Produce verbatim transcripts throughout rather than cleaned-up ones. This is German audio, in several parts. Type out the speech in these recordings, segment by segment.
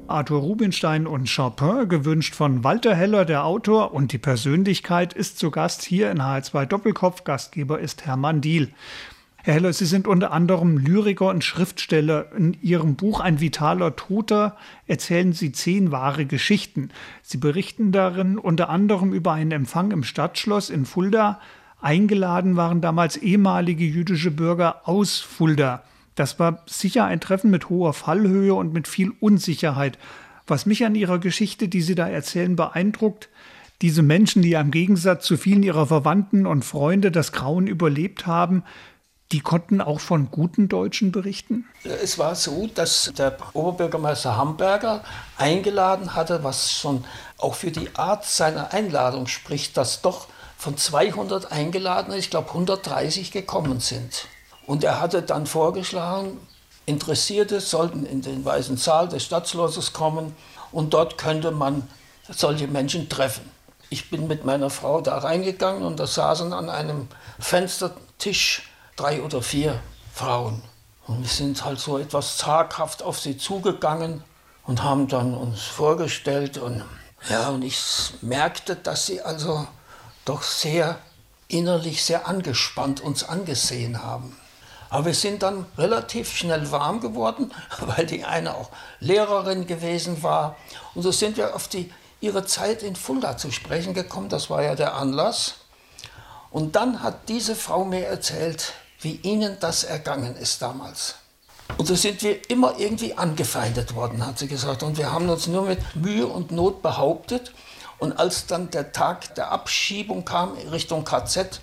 Arthur Rubinstein und Chopin, gewünscht von Walter Heller, der Autor, und die Persönlichkeit ist zu Gast hier in H R zwei Doppelkopf. Gastgeber ist Hermann Diehl. Herr Heller, Sie sind unter anderem Lyriker und Schriftsteller. In Ihrem Buch Ein vitaler Toter erzählen Sie zehn wahre Geschichten. Sie berichten darin unter anderem über einen Empfang im Stadtschloss in Fulda. Eingeladen waren damals ehemalige jüdische Bürger aus Fulda. Das war sicher ein Treffen mit hoher Fallhöhe und mit viel Unsicherheit. Was mich an Ihrer Geschichte, die Sie da erzählen, beeindruckt: diese Menschen, die im Gegensatz zu vielen ihrer Verwandten und Freunde das Grauen überlebt haben, die konnten auch von guten Deutschen berichten? Es war so, dass der Oberbürgermeister Hamburger eingeladen hatte, was schon auch für die Art seiner Einladung spricht, dass doch von zweihundert Eingeladenen, ich glaube hundertdreißig gekommen sind. Und er hatte dann vorgeschlagen, Interessierte sollten in den Weißen Saal des Stadtschlosses kommen und dort könnte man solche Menschen treffen. Ich bin mit meiner Frau da reingegangen und da saßen an einem Fenstertisch drei oder vier Frauen. Und wir sind halt so etwas zaghaft auf sie zugegangen und haben dann uns vorgestellt. Und, ja, und ich merkte, dass sie also doch sehr innerlich sehr angespannt uns angesehen haben. Aber wir sind dann relativ schnell warm geworden, weil die eine auch Lehrerin gewesen war. Und so sind wir auf die, ihre Zeit in Fulda zu sprechen gekommen. Das war ja der Anlass. Und dann hat diese Frau mir erzählt, wie ihnen das ergangen ist damals. Und so sind wir immer irgendwie angefeindet worden, hat sie gesagt. Und wir haben uns nur mit Mühe und Not behauptet. Und als dann der Tag der Abschiebung kam Richtung K Z,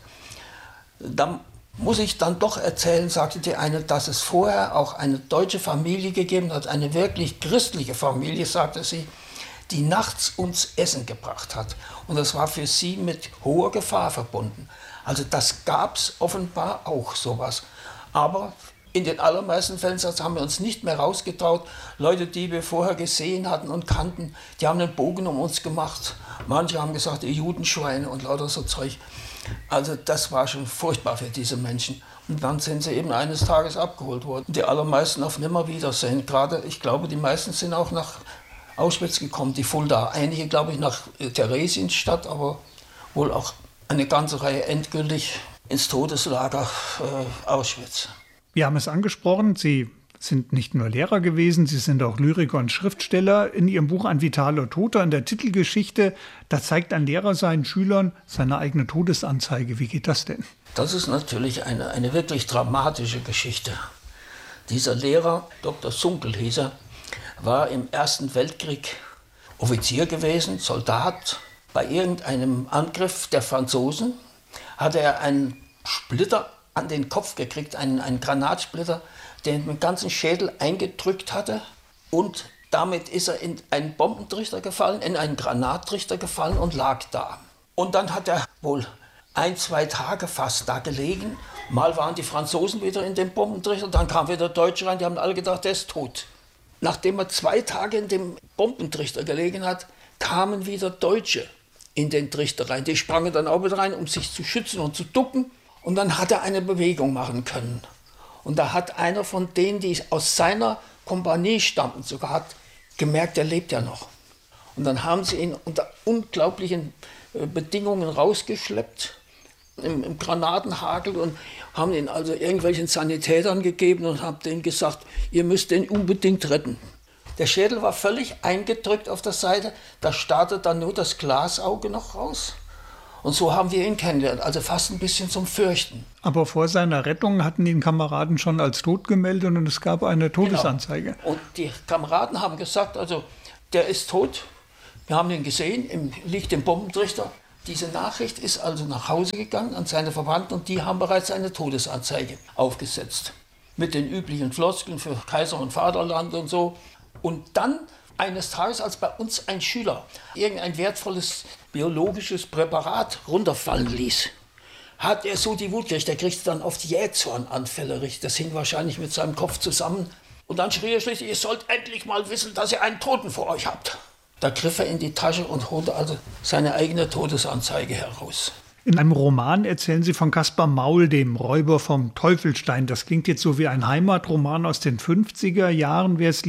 dann muss ich dann doch erzählen, sagte die eine, dass es vorher auch eine deutsche Familie gegeben hat, eine wirklich christliche Familie, sagte sie, die nachts uns Essen gebracht hat. Und das war für sie mit hoher Gefahr verbunden. Also das gab es offenbar auch sowas. Aber in den allermeisten Fällen haben wir uns nicht mehr rausgetraut. Leute, die wir vorher gesehen hatten und kannten, die haben einen Bogen um uns gemacht. Manche haben gesagt, ihr Judenschweine und lauter so Zeug. Also das war schon furchtbar für diese Menschen. Und dann sind sie eben eines Tages abgeholt worden. Die allermeisten auf Nimmerwiedersehen. Gerade, ich glaube, die meisten sind auch nach Auschwitz gekommen, die Fulda. Einige, glaube ich, nach Theresienstadt, aber wohl auch eine ganze Reihe endgültig ins Todeslager äh, Auschwitz. Wir haben es angesprochen, Sie sind nicht nur Lehrer gewesen, Sie sind auch Lyriker und Schriftsteller. In Ihrem Buch Ein vitaler Toter, in der Titelgeschichte, da zeigt ein Lehrer seinen Schülern seine eigene Todesanzeige. Wie geht das denn? Das ist natürlich eine, eine wirklich dramatische Geschichte. Dieser Lehrer, Doktor Sunkel hieß er, war im Ersten Weltkrieg Offizier gewesen, Soldat. Bei irgendeinem Angriff der Franzosen hatte er einen Splitter an den Kopf gekriegt, einen, einen Granatsplitter, den den ganzen Schädel eingedrückt hatte. Und damit ist er in einen Bombentrichter gefallen, in einen Granattrichter gefallen und lag da. Und dann hat er wohl ein, zwei Tage fast da gelegen. Mal waren die Franzosen wieder in dem Bombentrichter, dann kam wieder Deutsche rein, die haben alle gedacht, der ist tot. Nachdem er zwei Tage in dem Bombentrichter gelegen hat, kamen wieder Deutsche in den Trichter rein. Die sprangen dann auch wieder rein, um sich zu schützen und zu ducken. Und dann hat er eine Bewegung machen können. Und da hat einer von denen, die aus seiner Kompanie stammten, sogar hat gemerkt, er lebt ja noch. Und dann haben sie ihn unter unglaublichen Bedingungen rausgeschleppt, im, im Granatenhagel, und haben ihn also irgendwelchen Sanitätern gegeben und haben denen gesagt, ihr müsst den unbedingt retten. Der Schädel war völlig eingedrückt auf der Seite, da starrte dann nur das Glasauge noch raus. Und so haben wir ihn kennengelernt, also fast ein bisschen zum Fürchten. Aber vor seiner Rettung hatten ihn Kameraden schon als tot gemeldet und es gab eine Todesanzeige. Genau. Und die Kameraden haben gesagt, also der ist tot, wir haben ihn gesehen, im, liegt im Bombentrichter. Diese Nachricht ist also nach Hause gegangen an seine Verwandten und die haben bereits eine Todesanzeige aufgesetzt. Mit den üblichen Floskeln für Kaiser und Vaterland und so. Und dann eines Tages, als bei uns ein Schüler irgendein wertvolles biologisches Präparat runterfallen ließ, hat er so die Wut gekriegt, der kriegte dann auf die Jähzornanfälle richtig. Das hing wahrscheinlich mit seinem Kopf zusammen. Und dann schrie er schließlich, ihr sollt endlich mal wissen, dass ihr einen Toten vor euch habt. Da griff er in die Tasche und holte also seine eigene Todesanzeige heraus. In einem Roman erzählen Sie von Caspar Maul, dem Räuber vom Teufelstein. Das klingt jetzt so wie ein Heimatroman aus den fünfziger Jahren. Wer es liest,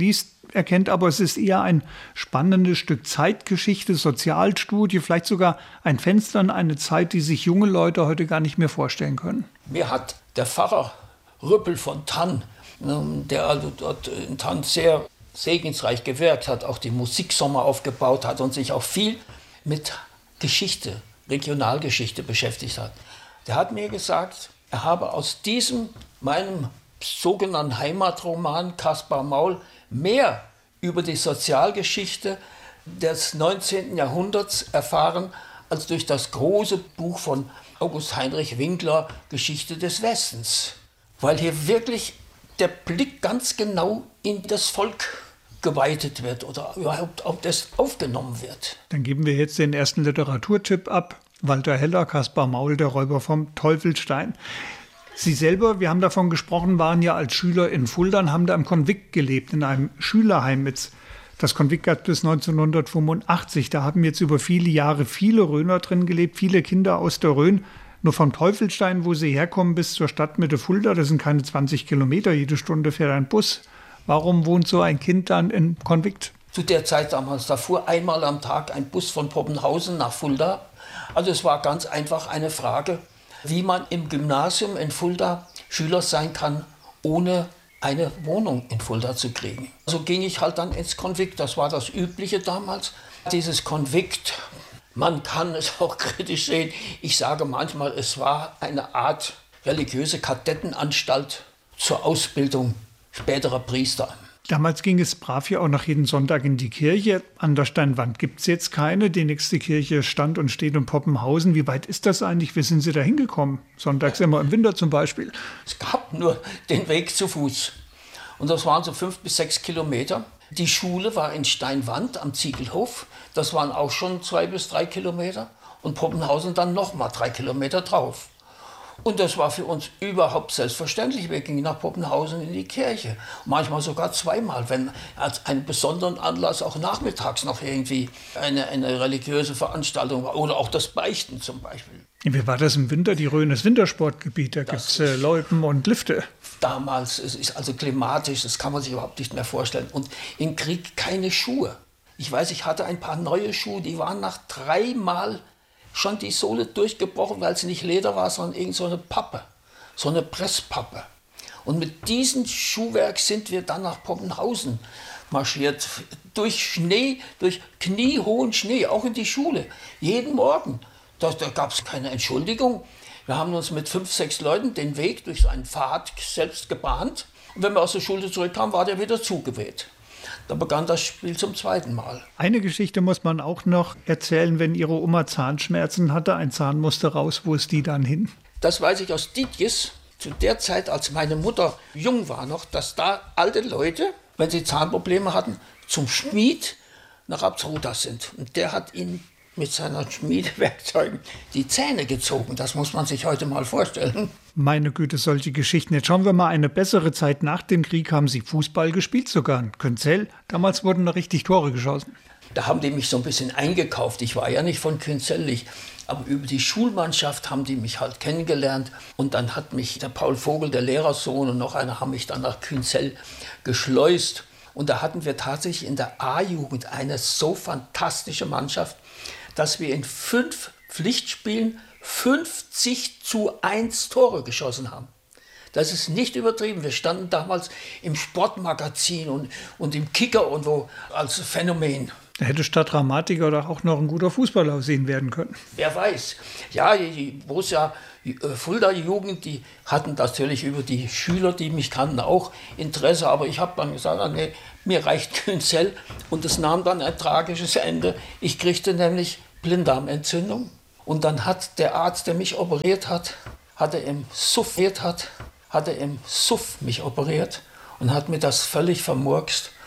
erkennt aber, es ist eher ein spannendes Stück Zeitgeschichte, Sozialstudie, vielleicht sogar ein Fenster in eine Zeit, die sich junge Leute heute gar nicht mehr vorstellen können. Mir hat der Pfarrer Rüppel von Thann, der also dort in Thann sehr segensreich gewirkt hat, auch die Musiksommer aufgebaut hat und sich auch viel mit Geschichte, Regionalgeschichte beschäftigt hat. Der hat mir gesagt, er habe aus diesem, meinem sogenannten Heimatroman Kaspar Maul mehr über die Sozialgeschichte des neunzehnten Jahrhunderts erfahren, als durch das große Buch von August Heinrich Winkler, Geschichte des Westens. Weil hier wirklich der Blick ganz genau in das Volk geweitet wird oder überhaupt ob das aufgenommen wird. Dann geben wir jetzt den ersten Literaturtipp ab. Walter Heller, Kaspar Maul, der Räuber vom Teufelsstein. Sie selber, wir haben davon gesprochen, waren ja als Schüler in Fulda und haben da im Konvikt gelebt, in einem Schülerheim. Mit, das Konvikt gab es bis neunzehnhundertfünfundachtzig. Da haben jetzt über viele Jahre viele Rhöner drin gelebt, viele Kinder aus der Rhön. Nur vom Teufelsstein, wo sie herkommen, bis zur Stadtmitte Fulda, das sind keine zwanzig Kilometer, jede Stunde fährt ein Bus. Warum wohnt so ein Kind dann in Konvikt? Zu der Zeit damals, da fuhr einmal am Tag ein Bus von Poppenhausen nach Fulda. Also es war ganz einfach eine Frage, wie man im Gymnasium in Fulda Schüler sein kann, ohne eine Wohnung in Fulda zu kriegen. So ging ich halt dann ins Konvikt, das war das Übliche damals. Dieses Konvikt, man kann es auch kritisch sehen, ich sage manchmal, es war eine Art religiöse Kadettenanstalt zur Ausbildung späterer Priester. Damals ging es brav ja auch noch jeden Sonntag in die Kirche. An der Steinwand gibt es jetzt keine. Die nächste Kirche stand und steht in Poppenhausen. Wie weit ist das eigentlich? Wie sind Sie da hingekommen? Sonntags immer im Winter zum Beispiel. Es gab nur den Weg zu Fuß. Und das waren so fünf bis sechs Kilometer. Die Schule war in Steinwand am Ziegelhof. Das waren auch schon zwei bis drei Kilometer. Und Poppenhausen dann nochmal drei Kilometer drauf. Und das war für uns überhaupt selbstverständlich. Wir gingen nach Poppenhausen in die Kirche. Manchmal sogar zweimal, wenn als einen besonderen Anlass auch nachmittags noch irgendwie eine, eine religiöse Veranstaltung war. Oder auch das Beichten zum Beispiel. Wie war das im Winter? Die Rhön ist Wintersportgebiet. Da gibt es äh, Loipen und Lifte. Damals, es ist also klimatisch, das kann man sich überhaupt nicht mehr vorstellen. Und im Krieg keine Schuhe. Ich weiß, ich hatte ein paar neue Schuhe, die waren nach dreimal schon die Sohle durchgebrochen, weil sie nicht Leder war, sondern irgend so eine Pappe, so eine Presspappe. Und mit diesem Schuhwerk sind wir dann nach Poppenhausen marschiert, durch Schnee, durch kniehohen Schnee, auch in die Schule, jeden Morgen. Da, da gab es keine Entschuldigung. Wir haben uns mit fünf, sechs Leuten den Weg durch so einen Pfad selbst gebahnt. Und wenn wir aus der Schule zurückkamen, war der wieder zugeweht. Da begann das Spiel zum zweiten Mal. Eine Geschichte muss man auch noch erzählen, wenn Ihre Oma Zahnschmerzen hatte, ein Zahn musste raus, wo ist die dann hin? Das weiß ich aus Dietjes, zu der Zeit, als meine Mutter jung war noch, dass da alte Leute, wenn sie Zahnprobleme hatten, zum Schmied nach Absruda sind. Und der hat ihnen mit seinen Schmiedewerkzeugen die Zähne gezogen. Das muss man sich heute mal vorstellen. Meine Güte, solche Geschichten. Jetzt schauen wir mal, eine bessere Zeit nach dem Krieg haben Sie Fußball gespielt, sogar in Künzell. Damals wurden noch richtig Tore geschossen. Da haben die mich so ein bisschen eingekauft. Ich war ja nicht von Künzellich, aber über die Schulmannschaft haben die mich halt kennengelernt. Und dann hat mich der Paul Vogel, der Lehrersohn, und noch einer haben mich dann nach Künzell geschleust. Und da hatten wir tatsächlich in der A-Jugend eine so fantastische Mannschaft, dass wir in fünf Pflichtspielen fünfzig zu eins Tore geschossen haben. Das ist nicht übertrieben. Wir standen damals im Sportmagazin und, und im Kicker und wo als Phänomen. Da hätte statt Dramatiker doch auch noch ein guter Fußballer aussehen werden können. Wer weiß. Ja, die Borussia Fulda Jugend, die hatten natürlich über die Schüler, die mich kannten, auch Interesse. Aber ich habe dann gesagt, ah, nee, mir reicht Künzell. Und es nahm dann ein tragisches Ende. Ich kriegte nämlich Blinddarmentzündung. Und dann hat der Arzt, der mich operiert hat, hat er im Suff, hat, hat er im Suff mich operiert und hat mir das völlig vermurkst.